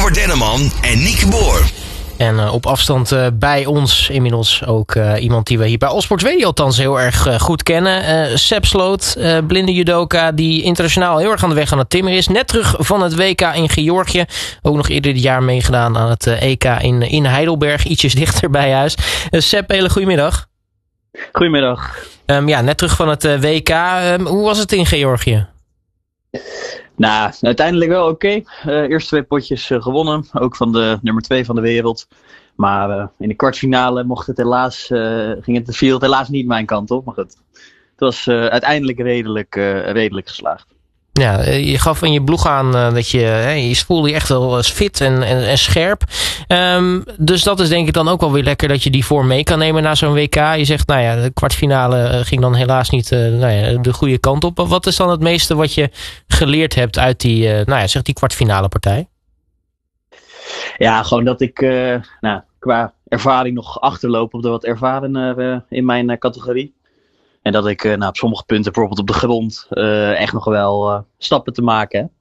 Robert Denneman en Nieke Boer. En op afstand bij ons inmiddels ook iemand die we hier bij Allsports Radio althans heel erg goed kennen. Seb Sloot, blinde judoka die internationaal heel erg aan de weg aan het timmeren is. Net terug van het WK in Georgië. Ook nog eerder dit jaar meegedaan aan het EK in Heidelberg. Ietsjes dichter bij huis. Seb, hele goedemiddag. Goedemiddag. Net terug van het WK. Hoe was het in Georgië? Nou, uiteindelijk wel oké. Eerste 2 potjes gewonnen. Ook van de nummer 2 van de wereld. Maar in de kwartfinale viel het helaas niet mijn kant op. Maar goed, het was uiteindelijk redelijk geslaagd. Ja, je gaf in je blog aan dat je voelde je echt wel eens fit en scherp. Dus dat is denk ik dan ook wel weer lekker dat je die vorm mee kan nemen na zo'n WK. Je zegt, de kwartfinale ging dan helaas niet de goede kant op. Wat is dan het meeste wat je geleerd hebt uit die kwartfinale partij? Ja, gewoon dat ik qua ervaring nog achterloop op de wat ervaren in mijn categorie. En dat ik op sommige punten, bijvoorbeeld op de grond, echt nog wel stappen te maken heb.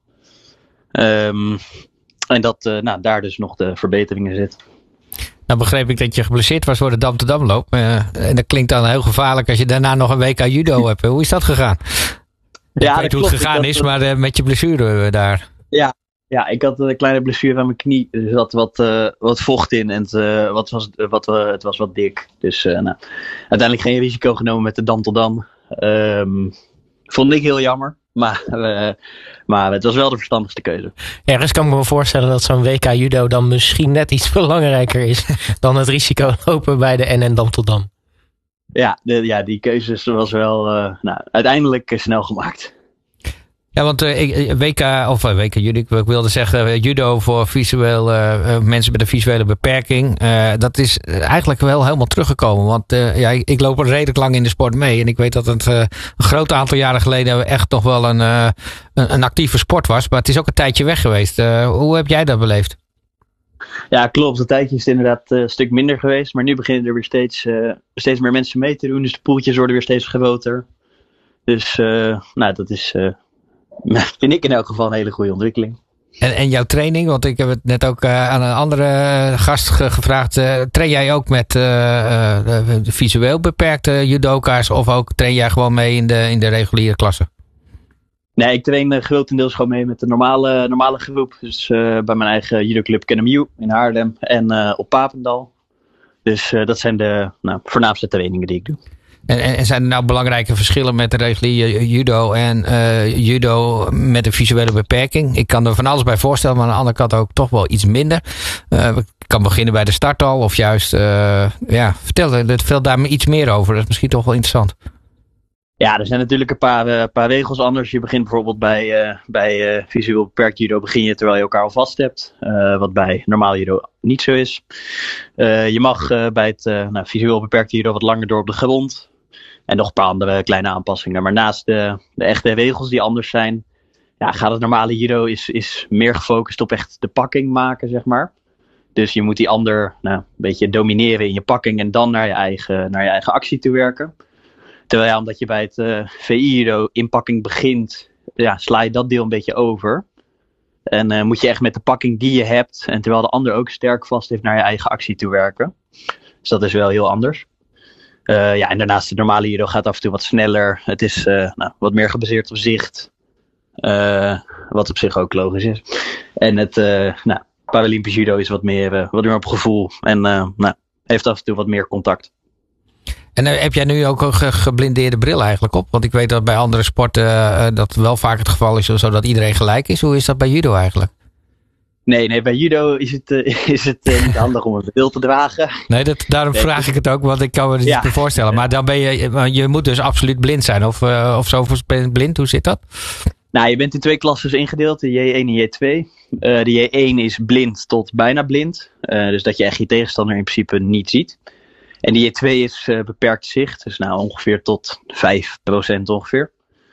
En dat daar dus nog de verbeteringen zitten. Nou begreep ik dat je geblesseerd was voor de Dam-te-Damloop. En dat klinkt dan heel gevaarlijk als je daarna nog een WK judo hebt. Hoe is dat gegaan? Ik weet hoe het gegaan is, maar met je blessure daar. Ja, ik had een kleine blessure aan mijn knie. Er zat wat vocht in en het was wat dik. Dus uiteindelijk geen risico genomen met de Dam-te-Dam. Vond ik heel jammer. Maar het was wel de verstandigste keuze. Ergens kan ik me wel voorstellen dat zo'n WK judo dan misschien net iets belangrijker is dan het risico lopen bij de NN Dam-te-Dam. Ja, die keuze was wel uiteindelijk snel gemaakt. Ja, want WK judo, ik wilde zeggen judo voor mensen met een visuele beperking. Dat is eigenlijk wel helemaal teruggekomen. Want ik loop er redelijk lang in de sport mee. En ik weet dat het een groot aantal jaren geleden echt nog wel een actieve sport was. Maar het is ook een tijdje weg geweest. Hoe heb jij dat beleefd? Ja, klopt. Een tijdje is het inderdaad een stuk minder geweest. Maar nu beginnen er weer steeds meer mensen mee te doen. Dus de poeltjes worden weer steeds groter. Dus dat is... vind ik in elk geval een hele goede ontwikkeling. En jouw training, want ik heb het net ook aan een andere gast gevraagd. Train jij ook met de visueel beperkte judoka's of ook train jij gewoon mee in de reguliere klasse? Nee, ik train grotendeels gewoon mee met de normale groep. Dus bij mijn eigen judoclub KNMU in Haarlem en op Papendal. Dus dat zijn de voornaamste trainingen die ik doe. En zijn er nou belangrijke verschillen met de reguliere judo en judo met een visuele beperking? Ik kan er van alles bij voorstellen, maar aan de andere kant ook toch wel iets minder. Ik kan beginnen bij de start al of juist, vertel daar me iets meer over. Dat is misschien toch wel interessant. Ja, er zijn natuurlijk een paar regels anders. Je begint bijvoorbeeld bij visueel beperkt judo begin je terwijl je elkaar al vast hebt. Wat bij normaal judo niet zo is. Je mag bij het visueel beperkt judo wat langer door op de grond. En nog een paar andere kleine aanpassingen. Maar naast de echte regels die anders zijn, gaat het normale judo is meer gefocust op echt de pakking maken, zeg maar. Dus je moet die ander een beetje domineren in je pakking en dan naar je eigen actie toe werken. Terwijl omdat je bij het VI-judo inpakking begint, sla je dat deel een beetje over. En moet je echt met de pakking die je hebt, en terwijl de ander ook sterk vast heeft, naar je eigen actie toe werken. Dus dat is wel heel anders. En daarnaast de normale judo gaat af en toe wat sneller. Het is wat meer gebaseerd op zicht. Wat op zich ook logisch is. En het Paralympisch judo is wat meer op gevoel. En heeft af en toe wat meer contact. En heb jij nu ook een geblindeerde bril eigenlijk op? Want ik weet dat bij andere sporten dat wel vaak het geval is, zodat iedereen gelijk is. Hoe is dat bij judo eigenlijk? Nee, bij judo is het niet handig om een bril te dragen. Nee, daarom vraag ik het ook, want ik kan me niet voorstellen. Maar dan je moet dus absoluut blind zijn. Of zo blind, hoe zit dat? Nou, je bent in 2 klassen ingedeeld, de J1 en J2. De J1 is blind tot bijna blind. Dus dat je echt je tegenstander in principe niet ziet. En die J2 is beperkt zicht, dus ongeveer tot 5% ongeveer.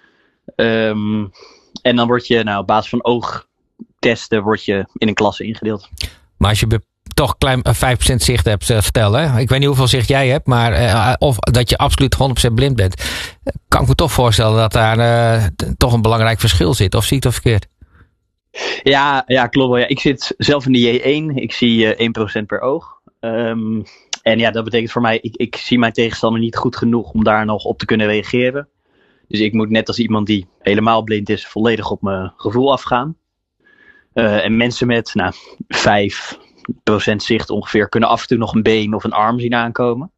En dan word je op basis van oogtesten in een klasse ingedeeld. Maar als je toch klein 5% zicht hebt, vertel hè. Ik weet niet hoeveel zicht jij hebt, maar of dat je absoluut 100% blind bent. Kan ik me toch voorstellen dat daar toch een belangrijk verschil zit, of zie ik dat verkeerd? Ja, klopt wel. Ja. Ik zit zelf in de J1. Ik zie 1% per oog. En ja, dat betekent voor mij, ik zie mijn tegenstander niet goed genoeg om daar nog op te kunnen reageren. Dus ik moet net als iemand die helemaal blind is, volledig op mijn gevoel afgaan. En mensen met 5% zicht ongeveer kunnen af en toe nog een been of een arm zien aankomen.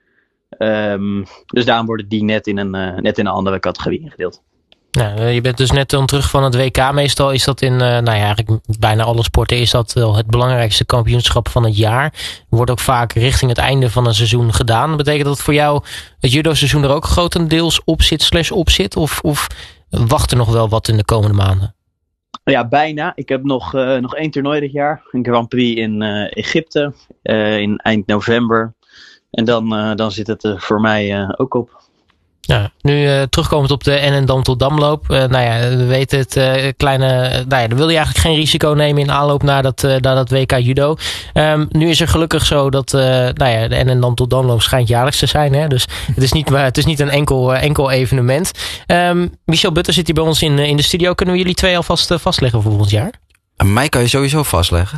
Dus daarom worden die net in een andere categorie ingedeeld. Nou, je bent dus net dan terug van het WK. Meestal is dat in eigenlijk bijna alle sporten is dat wel het belangrijkste kampioenschap van het jaar. Wordt ook vaak richting het einde van een seizoen gedaan. Betekent dat voor jou het judo-seizoen er ook grotendeels op zit? Of wacht er nog wel wat in de komende maanden? Ja, bijna. Ik heb nog 1 toernooi dit jaar. Een Grand Prix in Egypte in eind november. En dan zit het er voor mij ook op. Ja, nu terugkomend op de NN Dam-tot-Damloop. We weten het dan wil je eigenlijk geen risico nemen in aanloop naar dat WK judo. Nu is er gelukkig zo dat de NN Dam-tot-Damloop schijnt jaarlijks te zijn. Hè? Dus het is niet een enkel evenement. Michel Butter zit hier bij ons in de studio. Kunnen we jullie 2 alvast vastleggen voor volgend jaar? Mij kan je sowieso vastleggen.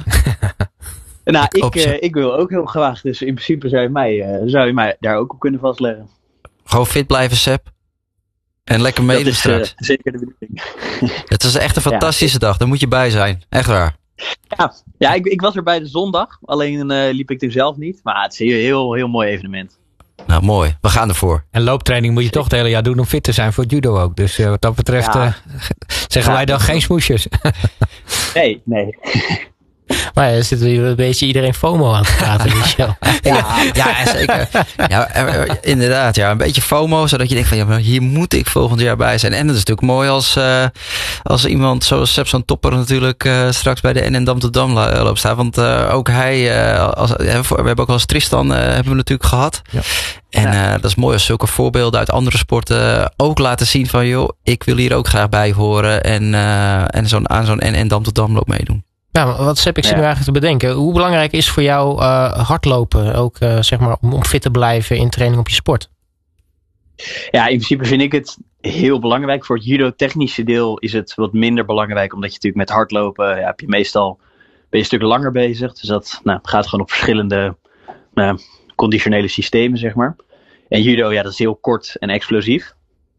Ik wil ook heel graag. Dus in principe zou je mij daar ook op kunnen vastleggen. Gewoon fit blijven, Sepp. En lekker meedoen straks. Zeker de bedoeling. Het is echt een fantastische dag. Daar moet je bij zijn. Echt waar. Ja, ik was er bij de zondag. Alleen liep ik toen zelf niet. Maar het is een heel, heel mooi evenement. Nou, mooi. We gaan ervoor. En looptraining moet je toch het hele jaar doen om fit te zijn voor het judo ook. Dus wat dat betreft zeggen wij dan geen smoesjes. Nee. Maar er zit weer een beetje iedereen FOMO aan te praten, Michel. Ja, zeker. Ja, inderdaad. Ja, een beetje FOMO, zodat je denkt van ja, hier moet ik volgend jaar bij zijn. En dat is natuurlijk mooi als iemand zoals Sepp zo'n topper natuurlijk straks bij de NN Dam-tot-Damloop staat. Want ook hij, we hebben ook wel eens Tristan hebben we natuurlijk gehad. Ja. En dat is mooi als zulke voorbeelden uit andere sporten ook laten zien van joh, ik wil hier ook graag bij horen en aan zo'n NN Dam-tot-Damloop meedoen. Nou, wat Sepp, ik zit nu eigenlijk te bedenken. Hoe belangrijk is voor jou hardlopen? Ook om fit te blijven in training op je sport? Ja, in principe vind ik het heel belangrijk. Voor het judo-technische deel is het wat minder belangrijk. Omdat je natuurlijk met hardlopen ben je een stuk langer bezig. Dus dat gaat gewoon op verschillende conditionele systemen, zeg maar. En judo, dat is heel kort en explosief.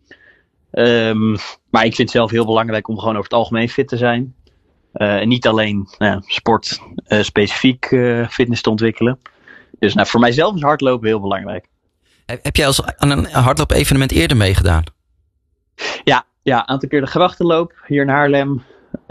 Maar ik vind het zelf heel belangrijk om gewoon over het algemeen fit te zijn. Niet alleen sport specifiek fitness te ontwikkelen. Dus voor mijzelf is hardlopen heel belangrijk. Heb jij aan een hardloop-evenement eerder meegedaan? Ja, een aantal keer de grachtenloop hier in Haarlem.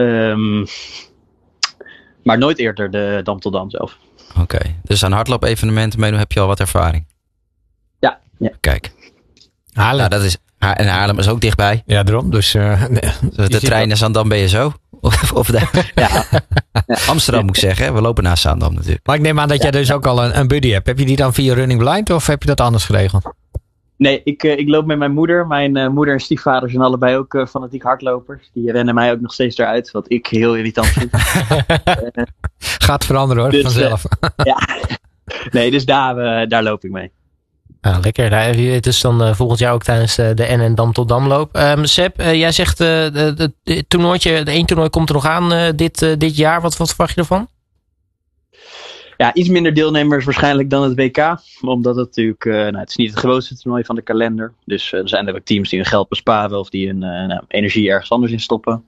Maar nooit eerder de Dam tot Dam zelf. Oké, dus aan hardloop-evenementen meedoen heb je al wat ervaring? Ja. Kijk. Haarlem. Nou, dat is, en Haarlem is ook dichtbij. Ja, daarom. Dus de trein is Zaandam, ben je zo? Of daar. Ja. Amsterdam moet ik zeggen. Hè? We lopen naast Zaandam natuurlijk. Maar ik neem aan dat jij dus ook al een buddy hebt. Heb je die dan via Running Blind of heb je dat anders geregeld? Nee, ik loop met mijn moeder. Mijn moeder en stiefvader zijn allebei ook fanatiek hardlopers. Die rennen mij ook nog steeds eruit. Wat ik heel irritant vind. Gaat veranderen hoor, dus, vanzelf. Nee, dus daar loop ik mee. Nou, lekker. Het is dan volgend jaar ook tijdens de NN Dam-tot-Damloop. Sepp, jij zegt het toernooitje, de 1 toernooi komt er nog aan dit jaar. Wat verwacht je ervan? Ja, iets minder deelnemers waarschijnlijk dan het WK. Omdat het natuurlijk, het is niet het grootste toernooi van de kalender. Dus er zijn er ook teams die hun geld besparen of die hun energie ergens anders in stoppen.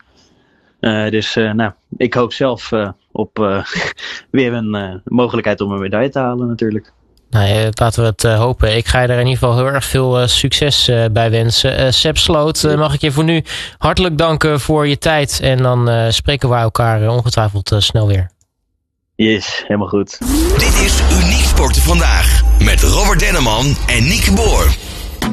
Ik hoop zelf op weer een mogelijkheid om een medaille te halen natuurlijk. Nou, laten we het hopen. Ik ga je er in ieder geval heel erg veel succes bij wensen. Sepp Sloot, mag ik je voor nu hartelijk danken voor je tijd. En dan spreken we elkaar ongetwijfeld snel weer. Yes, helemaal goed. Dit is Uniek Sporten Vandaag met Robert Denneman en Nieke Boer.